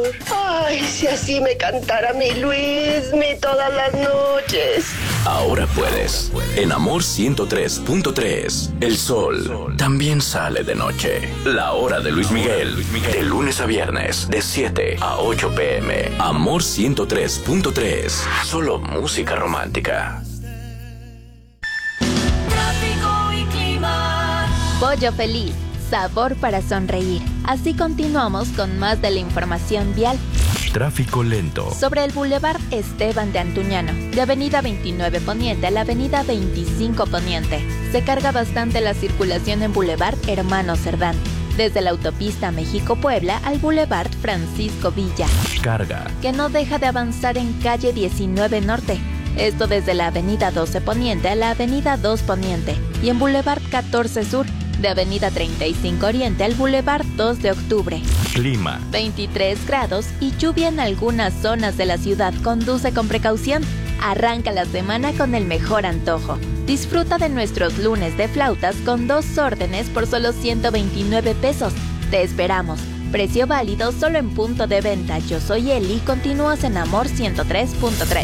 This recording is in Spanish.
Ay, si así me cantara mi Luismi todas las noches. Ahora puedes. En Amor 103.3, el sol también sale de noche. La hora de Luis Miguel, de lunes a viernes, de 7 a 8 p.m. Amor 103.3, solo música romántica. Tráfico y clima. Pollo Feliz, sabor para sonreír. Así continuamos con más de la información vial. Tráfico lento. Sobre el Boulevard Esteban de Antuñano, de Avenida 29 Poniente a la Avenida 25 Poniente, se carga bastante la circulación en Boulevard Hermano Cerdán, desde la autopista México-Puebla al Boulevard Francisco Villa. Carga. Que no deja de avanzar en calle 19 Norte, esto desde la Avenida 12 Poniente a la Avenida 2 Poniente, y en Boulevard 14 Sur, de Avenida 35 Oriente al Boulevard 2 de Octubre. Clima. 23 grados y lluvia en algunas zonas de la ciudad. Conduce con precaución. Arranca la semana con el mejor antojo. Disfruta de nuestros lunes de flautas con 2 órdenes por solo 129 pesos. Te esperamos. Precio válido solo en punto de venta. Yo soy Eli. Continúas en Amor 103.3.